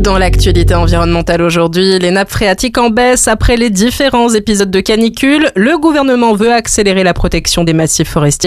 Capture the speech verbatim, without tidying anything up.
Dans l'actualité environnementale aujourd'hui, les nappes phréatiques en baisse après les différents épisodes de canicule. Le gouvernement veut accélérer la protection des massifs forestiers.